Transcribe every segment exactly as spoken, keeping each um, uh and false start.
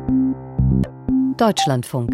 Deutschlandfunk.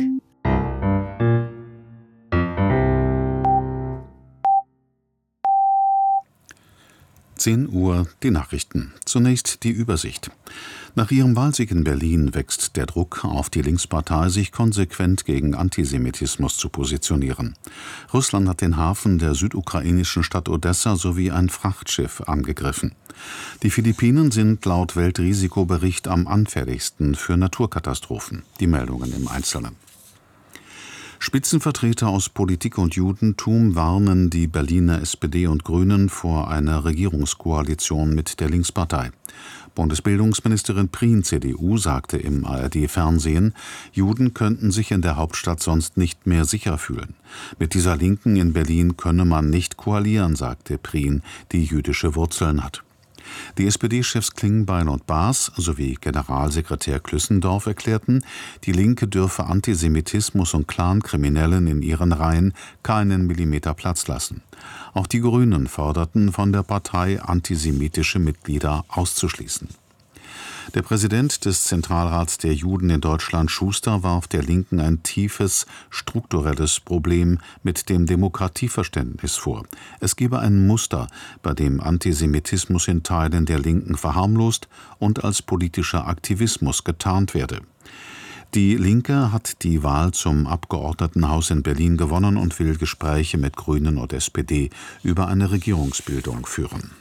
zehn Uhr, die Nachrichten. Zunächst die Übersicht. Nach ihrem Wahlsieg in Berlin wächst der Druck auf die Linkspartei, sich konsequent gegen Antisemitismus zu positionieren. Russland hat den Hafen der südukrainischen Stadt Odessa sowie ein Frachtschiff angegriffen. Die Philippinen sind laut Weltrisikobericht am anfälligsten für Naturkatastrophen. Die Meldungen im Einzelnen. Spitzenvertreter aus Politik und Judentum warnen die Berliner S P D und Grünen vor einer Regierungskoalition mit der Linkspartei. Bundesbildungsministerin Prien, C D U, sagte im A R D-Fernsehen, Juden könnten sich in der Hauptstadt sonst nicht mehr sicher fühlen. Mit dieser Linken in Berlin könne man nicht koalieren, sagte Prien, die jüdische Wurzeln hat. Die S P D-Chefs Klingbeil und Baas sowie Generalsekretär Klüssendorf erklärten, die Linke dürfe Antisemitismus und Clankriminellen in ihren Reihen keinen Millimeter Platz lassen. Auch die Grünen forderten von der Partei, antisemitische Mitglieder auszuschließen. Der Präsident des Zentralrats der Juden in Deutschland, Schuster, warf der Linken ein tiefes, strukturelles Problem mit dem Demokratieverständnis vor. Es gebe ein Muster, bei dem Antisemitismus in Teilen der Linken verharmlost und als politischer Aktivismus getarnt werde. Die Linke hat die Wahl zum Abgeordnetenhaus in Berlin gewonnen und will Gespräche mit Grünen und S P D über eine Regierungsbildung führen.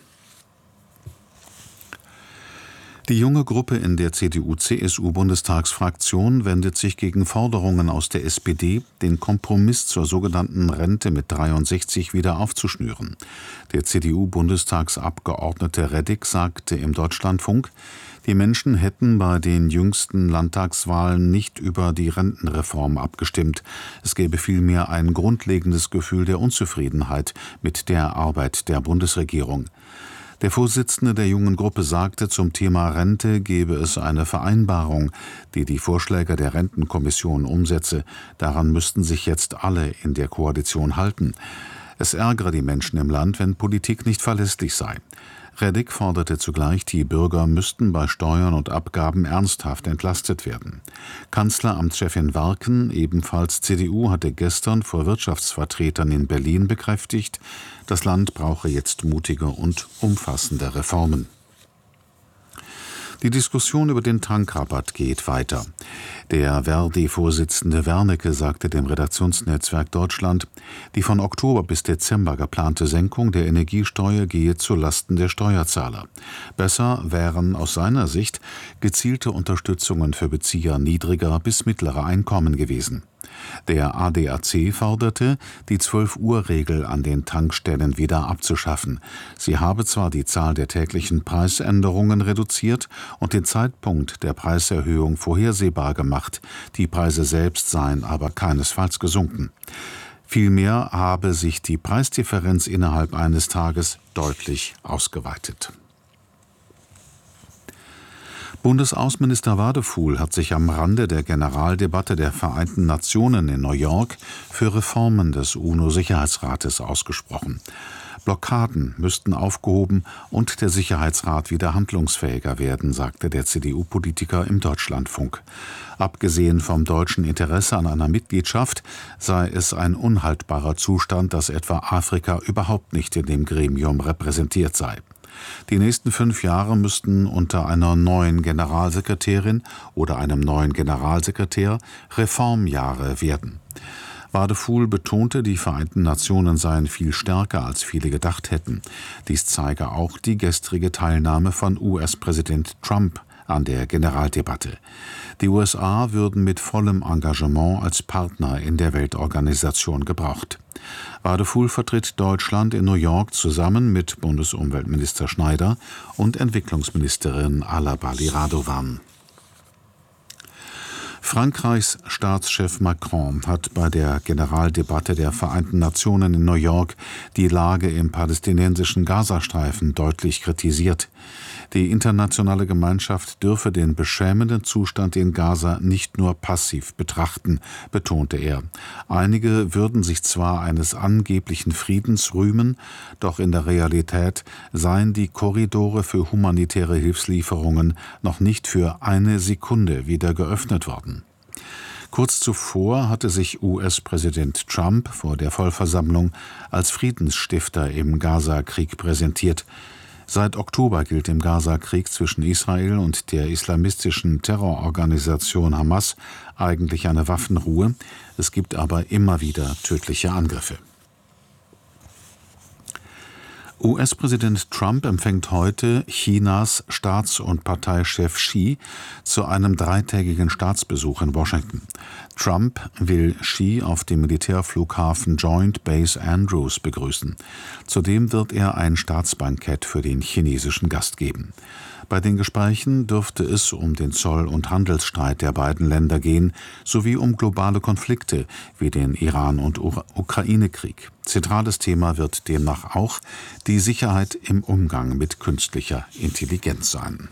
Die junge Gruppe in der C D U-C S U-Bundestagsfraktion wendet sich gegen Forderungen aus der S P D, den Kompromiss zur sogenannten Rente mit dreiundsechzig wieder aufzuschnüren. Der C D U-Bundestagsabgeordnete Reddick sagte im Deutschlandfunk, die Menschen hätten bei den jüngsten Landtagswahlen nicht über die Rentenreform abgestimmt. Es gäbe vielmehr ein grundlegendes Gefühl der Unzufriedenheit mit der Arbeit der Bundesregierung. Der Vorsitzende der jungen Gruppe sagte, zum Thema Rente gebe es eine Vereinbarung, die die Vorschläge der Rentenkommission umsetze. Daran müssten sich jetzt alle in der Koalition halten. Es ärgere die Menschen im Land, wenn Politik nicht verlässlich sei. Reddick forderte zugleich, die Bürger müssten bei Steuern und Abgaben ernsthaft entlastet werden. Kanzleramtschefin Warken, ebenfalls C D U, hatte gestern vor Wirtschaftsvertretern in Berlin bekräftigt, das Land brauche jetzt mutige und umfassende Reformen. Die Diskussion über den Tankrabatt geht weiter. Der Verdi-Vorsitzende Wernicke sagte dem Redaktionsnetzwerk Deutschland, die von Oktober bis Dezember geplante Senkung der Energiesteuer gehe zulasten der Steuerzahler. Besser wären aus seiner Sicht gezielte Unterstützungen für Bezieher niedriger bis mittlerer Einkommen gewesen. Der A D A C forderte, die zwölf-Uhr-Regel an den Tankstellen wieder abzuschaffen. Sie habe zwar die Zahl der täglichen Preisänderungen reduziert und den Zeitpunkt der Preiserhöhung vorhersehbar gemacht, die Preise selbst seien aber keinesfalls gesunken. Vielmehr habe sich die Preisdifferenz innerhalb eines Tages deutlich ausgeweitet. Bundesaußenminister Wadefuhl hat sich am Rande der Generaldebatte der Vereinten Nationen in New York für Reformen des U N O-Sicherheitsrates ausgesprochen. Blockaden müssten aufgehoben und der Sicherheitsrat wieder handlungsfähiger werden, sagte der C D U-Politiker im Deutschlandfunk. Abgesehen vom deutschen Interesse an einer Mitgliedschaft sei es ein unhaltbarer Zustand, dass etwa Afrika überhaupt nicht in dem Gremium repräsentiert sei. Die nächsten fünf Jahre müssten unter einer neuen Generalsekretärin oder einem neuen Generalsekretär Reformjahre werden. Wadefuhl betonte, die Vereinten Nationen seien viel stärker, als viele gedacht hätten. Dies zeige auch die gestrige Teilnahme von U S-Präsident Trump an der Generaldebatte. Die U S A würden mit vollem Engagement als Partner in der Weltorganisation gebraucht. Wadefuhl vertritt Deutschland in New York zusammen mit Bundesumweltminister Schneider und Entwicklungsministerin Alabali Radovan. Frankreichs Staatschef Macron hat bei der Generaldebatte der Vereinten Nationen in New York die Lage im palästinensischen Gazastreifen deutlich kritisiert. Die internationale Gemeinschaft dürfe den beschämenden Zustand in Gaza nicht nur passiv betrachten, betonte er. Einige würden sich zwar eines angeblichen Friedens rühmen, doch in der Realität seien die Korridore für humanitäre Hilfslieferungen noch nicht für eine Sekunde wieder geöffnet worden. Kurz zuvor hatte sich U S-Präsident Trump vor der Vollversammlung als Friedensstifter im Gaza-Krieg präsentiert. Seit Oktober gilt im Gaza-Krieg zwischen Israel und der islamistischen Terrororganisation Hamas eigentlich eine Waffenruhe. Es gibt aber immer wieder tödliche Angriffe. U S-Präsident Trump empfängt heute Chinas Staats- und Parteichef Xi zu einem dreitägigen Staatsbesuch in Washington. Trump will Xi auf dem Militärflughafen Joint Base Andrews begrüßen. Zudem wird er ein Staatsbankett für den chinesischen Gast geben. Bei den Gesprächen dürfte es um den Zoll- und Handelsstreit der beiden Länder gehen, sowie um globale Konflikte wie den Iran- und Ukraine-Krieg. Zentrales Thema wird demnach auch die Sicherheit im Umgang mit künstlicher Intelligenz sein.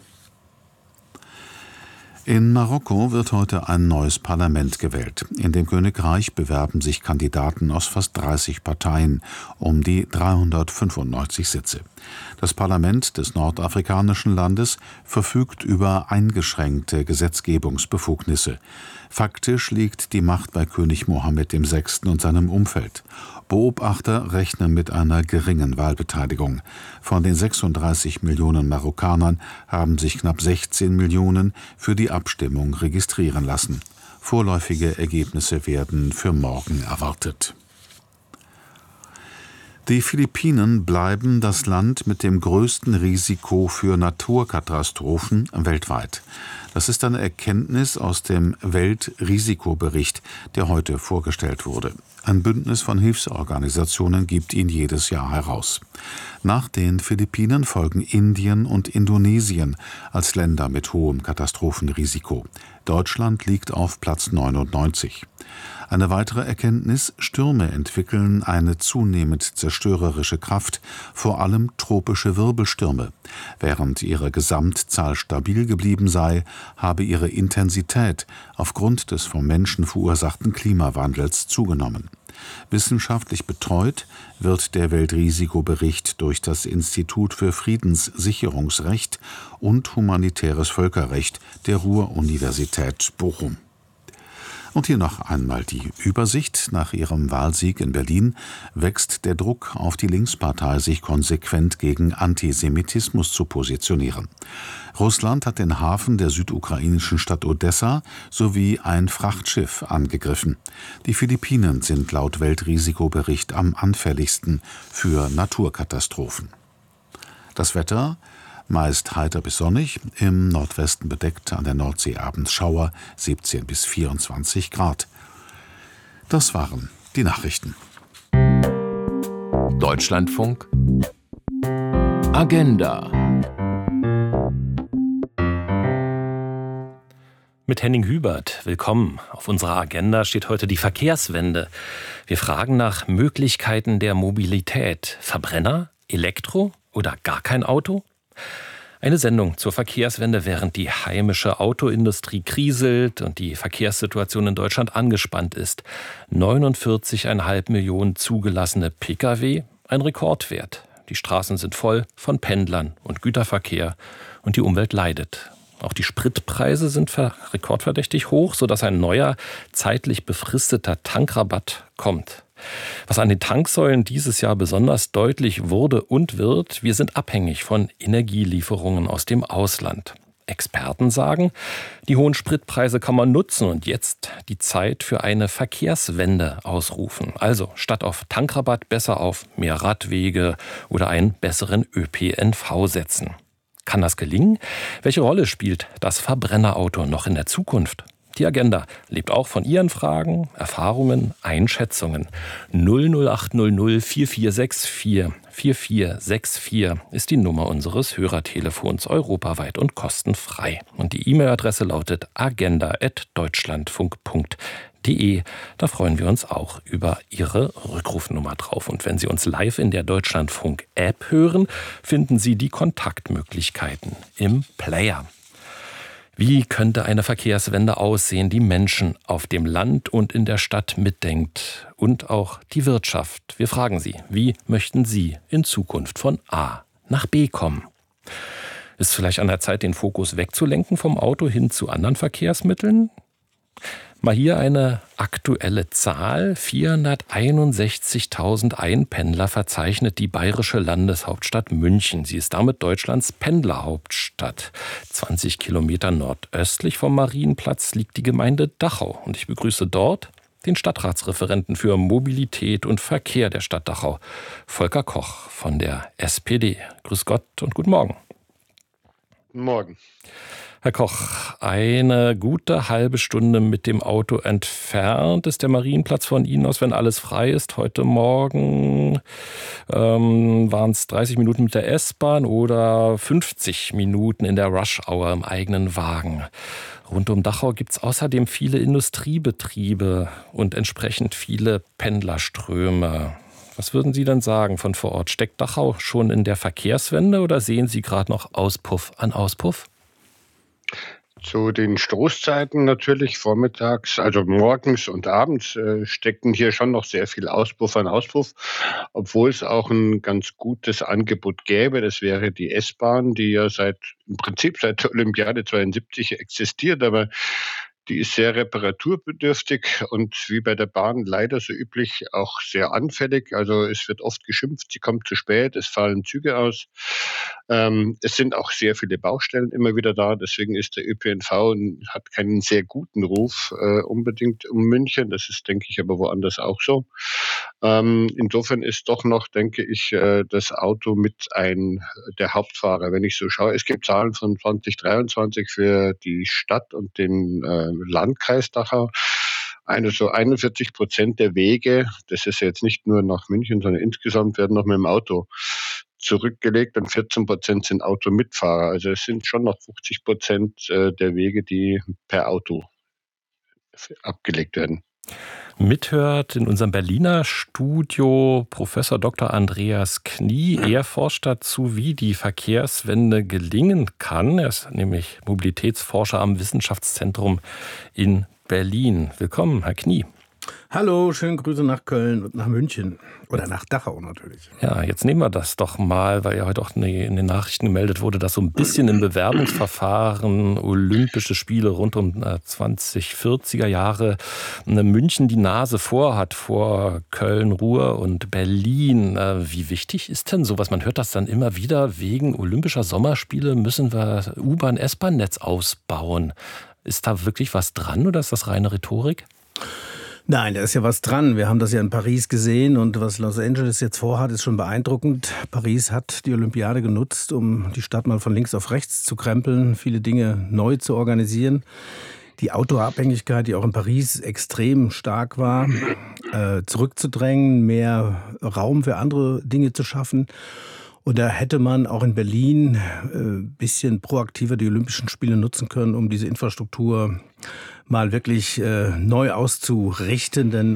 In Marokko wird heute ein neues Parlament gewählt. In dem Königreich bewerben sich Kandidaten aus fast dreißig Parteien um die dreihundertfünfundneunzig Sitze. Das Parlament des nordafrikanischen Landes verfügt über eingeschränkte Gesetzgebungsbefugnisse. Faktisch liegt die Macht bei König Mohammed der Sechste und seinem Umfeld. Beobachter rechnen mit einer geringen Wahlbeteiligung. Von den sechsunddreißig Millionen Marokkanern haben sich knapp sechzehn Millionen für die Abstimmung registrieren lassen. Vorläufige Ergebnisse werden für morgen erwartet. Die Philippinen bleiben das Land mit dem größten Risiko für Naturkatastrophen weltweit. Das ist eine Erkenntnis aus dem Weltrisikobericht, der heute vorgestellt wurde. Ein Bündnis von Hilfsorganisationen gibt ihn jedes Jahr heraus. Nach den Philippinen folgen Indien und Indonesien als Länder mit hohem Katastrophenrisiko. Deutschland liegt auf Platz neunundneunzig. Eine weitere Erkenntnis: Stürme entwickeln eine zunehmend zerstörerische Kraft, vor allem tropische Wirbelstürme. Während ihre Gesamtzahl stabil geblieben sei, habe ihre Intensität aufgrund des vom Menschen verursachten Klimawandels zugenommen. Wissenschaftlich betreut wird der Weltrisikobericht durch das Institut für Friedenssicherungsrecht und humanitäres Völkerrecht der Ruhr-Universität Bochum. Und hier noch einmal die Übersicht. Nach ihrem Wahlsieg in Berlin wächst der Druck auf die Linkspartei, sich konsequent gegen Antisemitismus zu positionieren. Russland hat den Hafen der südukrainischen Stadt Odessa sowie ein Frachtschiff angegriffen. Die Philippinen sind laut Weltrisikobericht am anfälligsten für Naturkatastrophen. Das Wetter: meist heiter bis sonnig, im Nordwesten bedeckt, an der Nordsee abends Schauer, siebzehn bis vierundzwanzig Grad. Das waren die Nachrichten. Deutschlandfunk Agenda. Mit Henning Hubert, willkommen. Auf unserer Agenda steht heute die Verkehrswende. Wir fragen nach Möglichkeiten der Mobilität. Verbrenner, Elektro oder gar kein Auto? Eine Sendung zur Verkehrswende, während die heimische Autoindustrie kriselt und die Verkehrssituation in Deutschland angespannt ist. neunundvierzig Komma fünf Millionen zugelassene Pkw, ein Rekordwert. Die Straßen sind voll von Pendlern und Güterverkehr und die Umwelt leidet. Auch die Spritpreise sind rekordverdächtig hoch, sodass ein neuer, zeitlich befristeter Tankrabatt kommt. Was an den Tanksäulen dieses Jahr besonders deutlich wurde und wird: wir sind abhängig von Energielieferungen aus dem Ausland. Experten sagen, die hohen Spritpreise kann man nutzen und jetzt die Zeit für eine Verkehrswende ausrufen. Also statt auf Tankrabatt besser auf mehr Radwege oder einen besseren Ö P N V setzen. Kann das gelingen? Welche Rolle spielt das Verbrennerauto noch in der Zukunft? Die Agenda lebt auch von Ihren Fragen, Erfahrungen, Einschätzungen. null null acht null null vier vier sechs vier vier vier sechs vier ist die Nummer unseres Hörertelefons, europaweit und kostenfrei. Und die E-Mail-Adresse lautet agenda at deutschlandfunk punkt de. Da freuen wir uns auch über Ihre Rückrufnummer drauf. Und wenn Sie uns live in der Deutschlandfunk-App hören, finden Sie die Kontaktmöglichkeiten im Player. Wie könnte eine Verkehrswende aussehen, die Menschen auf dem Land und in der Stadt mitdenkt und auch die Wirtschaft? Wir fragen Sie, wie möchten Sie in Zukunft von A nach B kommen? Ist vielleicht an der Zeit, den Fokus wegzulenken vom Auto hin zu anderen Verkehrsmitteln? Mal hier eine aktuelle Zahl. vierhunderteinundsechzigtausend Einpendler verzeichnet die bayerische Landeshauptstadt München. Sie ist damit Deutschlands Pendlerhauptstadt. zwanzig Kilometer nordöstlich vom Marienplatz liegt die Gemeinde Dachau. Und ich begrüße dort den Stadtratsreferenten für Mobilität und Verkehr der Stadt Dachau, Volker Koch von der S P D. Grüß Gott und guten Morgen. Guten Morgen. Herr Koch, eine gute halbe Stunde mit dem Auto entfernt ist der Marienplatz von Ihnen aus, wenn alles frei ist. Heute Morgen ähm, waren es dreißig Minuten mit der S-Bahn oder fünfzig Minuten in der Rush-Hour im eigenen Wagen. Rund um Dachau gibt es außerdem viele Industriebetriebe und entsprechend viele Pendlerströme. Was würden Sie denn sagen von vor Ort? Steckt Dachau schon in der Verkehrswende oder sehen Sie gerade noch Auspuff an Auspuff? Zu den Stoßzeiten natürlich vormittags, also morgens und abends äh, stecken hier schon noch sehr viel Auspuff an Auspuff, obwohl es auch ein ganz gutes Angebot gäbe. Das wäre die S-Bahn, die ja seit im Prinzip seit der Olympiade zweiundsiebzig existiert, aber die ist sehr reparaturbedürftig und wie bei der Bahn leider so üblich auch sehr anfällig. Also es wird oft geschimpft, sie kommt zu spät, es fallen Züge aus. Ähm, es sind auch sehr viele Baustellen immer wieder da. Deswegen ist der Ö P N V hat keinen sehr guten Ruf äh, unbedingt um München. Das ist, denke ich, aber woanders auch so. Ähm, insofern ist doch noch, denke ich, äh, das Auto mit ein der Hauptfahrer. Wenn ich so schaue, es gibt Zahlen von zwanzig dreiundzwanzig für die Stadt und den äh, Landkreis Dachau. Eine so einundvierzig Prozent der Wege, das ist jetzt nicht nur nach München, sondern insgesamt werden noch mit dem Auto zurückgelegt und vierzehn Prozent sind Automitfahrer. Also es sind schon noch fünfzig Prozent der Wege, die per Auto abgelegt werden. Mithört in unserem Berliner Studio Professor Doktor Andreas Knie. Er forscht dazu, wie die Verkehrswende gelingen kann. Er ist nämlich Mobilitätsforscher am Wissenschaftszentrum in Berlin. Willkommen, Herr Knie. Hallo, schöne Grüße nach Köln und nach München. Oder nach Dachau natürlich. Ja, jetzt nehmen wir das doch mal, weil ja heute auch in den Nachrichten gemeldet wurde, dass so ein bisschen im Bewerbungsverfahren Olympische Spiele rund um zwanzig vierziger Jahre München die Nase vorhat vor Köln, Ruhr und Berlin. Wie wichtig ist denn sowas? Man hört das dann immer wieder, wegen Olympischer Sommerspiele müssen wir U-Bahn-, S-Bahn-Netz ausbauen. Ist da wirklich was dran oder ist das reine Rhetorik? Nein, da ist ja was dran. Wir haben das ja in Paris gesehen und was Los Angeles jetzt vorhat, ist schon beeindruckend. Paris hat die Olympiade genutzt, um die Stadt mal von links auf rechts zu krempeln, viele Dinge neu zu organisieren. Die Autoabhängigkeit, die auch in Paris extrem stark war, äh, zurückzudrängen, mehr Raum für andere Dinge zu schaffen. Und da hätte man auch in Berlin ein äh, bisschen proaktiver die Olympischen Spiele nutzen können, um diese Infrastruktur mal wirklich äh, neu auszurichten. Denn